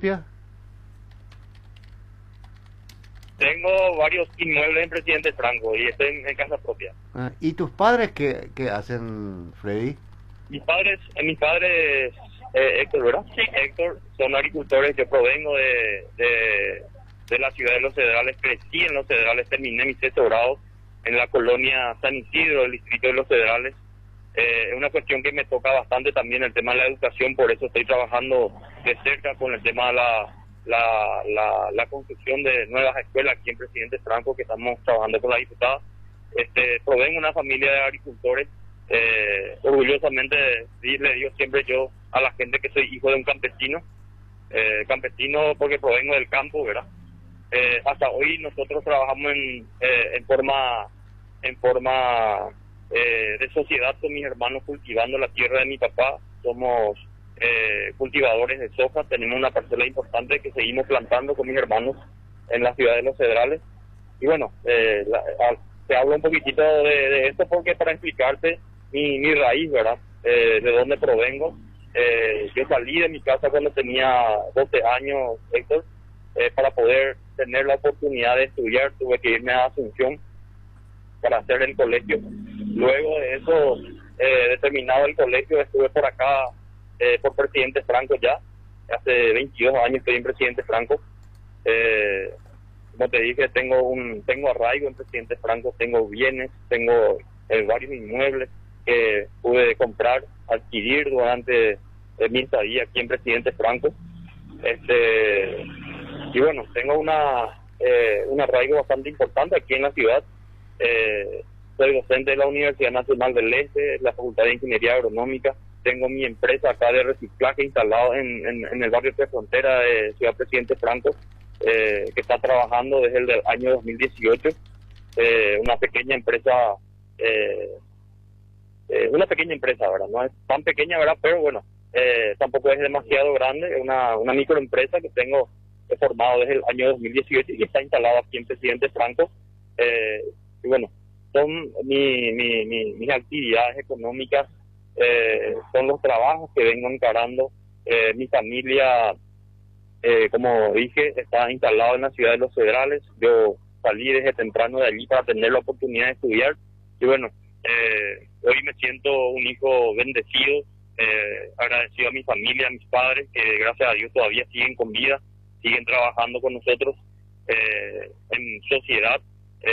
propia? Tengo varios inmuebles en Presidente Franco y estoy en casa propia. ¿Y tus padres qué hacen, Freddy? Mis padres, Héctor, ¿verdad? Sí, Héctor, son agricultores. Yo provengo de la ciudad de Los Cedrales, crecí en Los Cedrales, terminé mi sexto grado en la colonia San Isidro, del distrito de Los Cedrales. Es una cuestión que me toca bastante también el tema de la educación, por eso estoy trabajando de cerca con el tema de la construcción de nuevas escuelas aquí en Presidente Franco, que estamos trabajando con la diputada. Provengo de una familia de agricultores. Orgullosamente le digo siempre yo a la gente que soy hijo de un campesino, campesino porque provengo del campo, ¿verdad? Hasta hoy nosotros trabajamos en forma de sociedad con mis hermanos, cultivando la tierra de mi papá. Somos cultivadores de soja, tenemos una parcela importante que seguimos plantando con mis hermanos en la ciudad de Los Cedrales. Y bueno, te hablo un poquitito de esto porque para explicarte mi raíz, ¿verdad? De dónde provengo. Yo salí de mi casa cuando tenía 12 años, Héctor, para poder tener la oportunidad de estudiar. Tuve que irme a Asunción para hacer el colegio. Luego de eso, de terminado el colegio, estuve por acá, por Presidente Franco ya. Hace 22 años estoy en Presidente Franco. Como te dije, tengo arraigo en Presidente Franco, tengo bienes, tengo varios inmuebles que pude comprar, adquirir durante mi estadía aquí en Presidente Franco. Y bueno, tengo un arraigo bastante importante aquí en la ciudad. Soy docente de la Universidad Nacional del Este, la Facultad de Ingeniería Agronómica. Tengo mi empresa acá de reciclaje instalado en el barrio de Frontera de Ciudad Presidente Franco, que está trabajando desde el año 2018. Una pequeña empresa, ¿verdad? No es tan pequeña, ¿verdad? Pero bueno, tampoco es demasiado grande. Es una microempresa que he formado desde el año 2018 y está instalada aquí en Presidente Franco. Y bueno, son mis actividades económicas, son los trabajos que vengo encarando. Mi familia, como dije, está instalado en la ciudad de Los Cedrales. Yo salí desde temprano de allí para tener la oportunidad de estudiar. Y bueno, hoy me siento un hijo bendecido, agradecido a mi familia, a mis padres, que gracias a Dios todavía siguen con vida, siguen trabajando con nosotros en sociedad,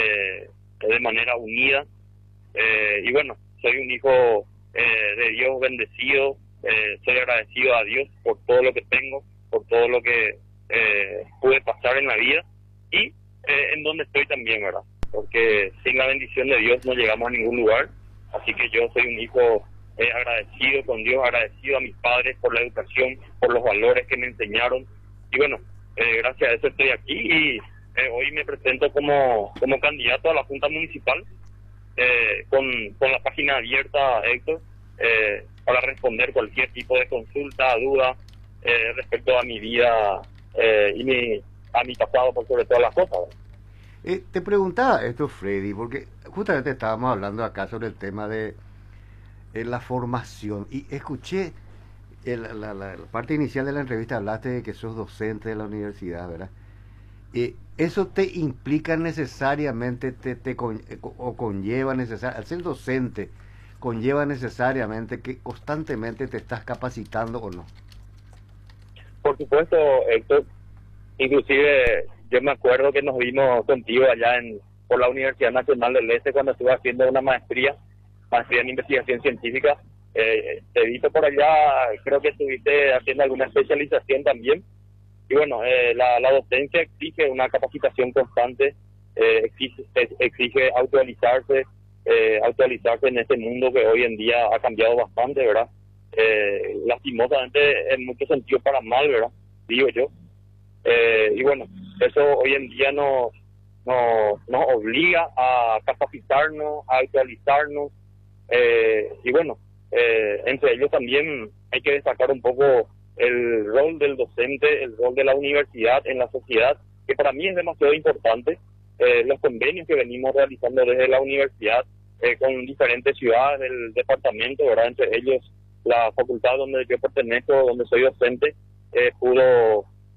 de manera unida. Y bueno, soy un hijo de Dios bendecido. Soy agradecido a Dios por todo lo que tengo, por todo lo que pude pasar en la vida y en donde estoy también, ¿verdad? Porque sin la bendición de Dios no llegamos a ningún lugar. Así que yo soy un hijo agradecido con Dios, agradecido a mis padres por la educación, por los valores que me enseñaron. Y bueno, gracias a eso estoy aquí y hoy me presento como candidato a la Junta Municipal, con la página abierta, Héctor, para responder cualquier tipo de consulta, duda, respecto a mi vida y a mi pasado, por sobre todas las cosas. Te preguntaba esto, Freddy, porque justamente estábamos hablando acá sobre el tema de la formación y escuché la parte inicial de la entrevista, hablaste de que sos docente de la universidad, ¿verdad? ¿Eso te implica necesariamente, o conlleva necesariamente, al ser docente, conlleva necesariamente que constantemente te estás capacitando o no? Por supuesto, Héctor. Inclusive yo me acuerdo que nos vimos contigo allá por la Universidad Nacional del Este cuando estuve haciendo una maestría en investigación científica. Te he visto por allá, creo que estuviste haciendo alguna especialización también. Y bueno, la docencia exige una capacitación constante, exige actualizarse en este mundo que hoy en día ha cambiado bastante, ¿verdad? Lastimosamente en muchos sentidos para mal, ¿verdad? Digo yo. Y bueno, eso hoy en día nos obliga a capacitarnos, a actualizarnos. Y bueno, entre ellos también hay que destacar un poco el rol del docente, el rol de la universidad en la sociedad, que para mí es demasiado importante. Los convenios que venimos realizando desde la universidad con diferentes ciudades del departamento, ¿verdad? Entre ellos la facultad donde yo pertenezco, donde soy docente, pudo